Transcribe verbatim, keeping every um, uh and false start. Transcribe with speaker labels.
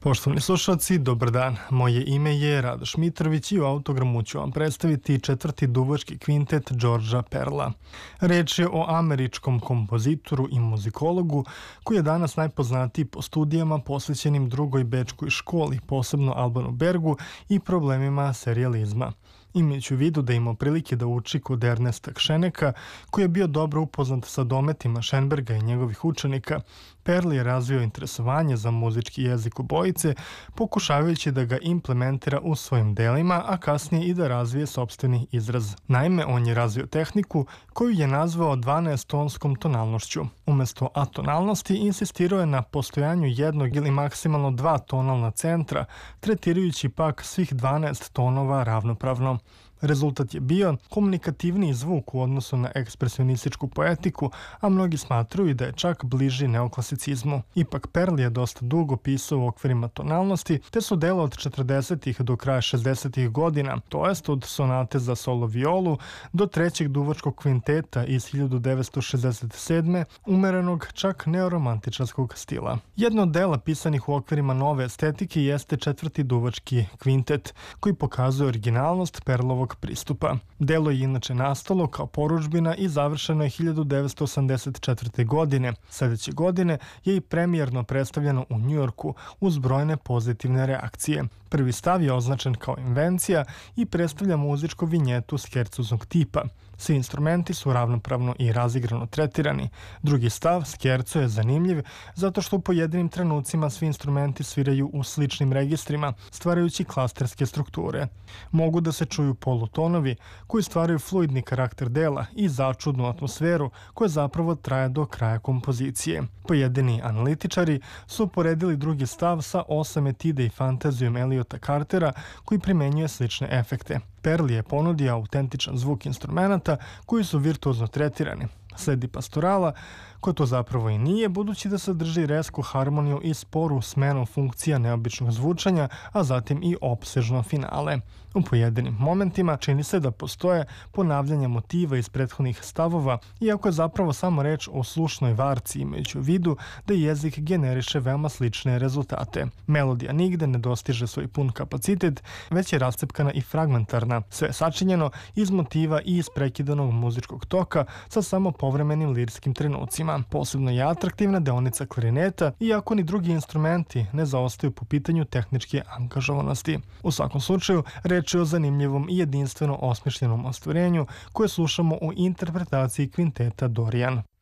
Speaker 1: Poštovani slušalci, dobar dan. Moje ime je Radoš Mitrović i u Autogramu ću vam predstaviti četvrti duvački kvintet Georgea Perla. Reč je o američkom kompozitoru i muzikologu koji je danas najpoznatiji po studijama posvećenim drugoj bečkoj školi, posebno Albanu Bergu i problemima serijalizma. Imajući u vidu da je imao prilike da uči kod Ernesta Kšeneka, koji je bio dobro upoznat sa dometima Šenberga i njegovih učenika, Perl je razvio interesovanje za muzički jezik obojice, pokušavajući da ga implementira u svojim delima, a kasnije i da razvije sopstveni izraz. Naime, on je razvio tehniku koju je nazvao dvanaestonskom tonalnošću. Umesto atonalnosti insistirao je na postojanju jednog ili maksimalno dva tonalna centra, tretirajući pak svih dvanaest tonova ravnopravno. Rezultat je bio komunikativniji zvuk u odnosu na ekspresionističku poetiku, a mnogi smatruju da je čak bliži neoklasicizmu. Ipak Perl je dosta dugo pisao u okvirima tonalnosti, te su dela od četrdesetih do kraja šezdesetih godina, to jest od sonate za solo violu do trećeg duvačkog kvinteta iz hiljadu devetsto šezdeset sedme, umerenog čak neoromantičarskog stila. Jedno od dela pisanih u okvirima nove estetike jeste četvrti duvački kvintet, koji pokazuje originalnost Perlovog pristupa. Delo je inače nastalo kao porudžbina i završeno je hiljadu devetsto osamdeset četvrte. godine. Sledeće godine je i premijerno predstavljeno u Njujorku uz brojne pozitivne reakcije. Prvi stav je označen kao invencija i predstavlja muzičku vinjetu skerzuznog tipa. Svi instrumenti su ravnopravno i razigrano tretirani. Drugi stav, skerco, je zanimljiv zato što u pojedinim trenucima svi instrumenti sviraju u sličnim registrima, stvarajući klasterske strukture. Mogu da se čuju polutonovi koji stvaraju fluidni karakter dela i začudnu atmosferu koja zapravo traje do kraja kompozicije. Pojedini analitičari su poredili drugi stav sa osam etide i fantazijom Eliota Cartera koji primenjuje slične efekte. Perl je ponudio autentičan zvuk instrumenta koji su virtuozno tretirani. Sledi pastorala, koja to zapravo i nije, budući da sadrži resku harmoniju i sporu smenu funkcija neobičnog zvučanja, a zatim i opsežno finale. U pojedinim momentima čini se da postoje ponavljanja motiva iz prethodnih stavova, iako je zapravo samo reč o slušnoj varci, imajući u vidu da jezik generiše veoma slične rezultate. Melodija nigde ne dostiže svoj pun kapacitet, već je rascepkana i fragmentarna. Sve je sačinjeno iz motiva i iz prekidanog muzičkog toka sa samo povremenim lirskim trenucima. Posebno je atraktivna deonica klarineta, iako ni drugi instrumenti ne zaostaju po pitanju tehničke angažovanosti. U svakom slučaju, reč je o zanimljivom i jedinstveno osmišljenom ostvarenju koje slušamo u interpretaciji kvinteta Dorian.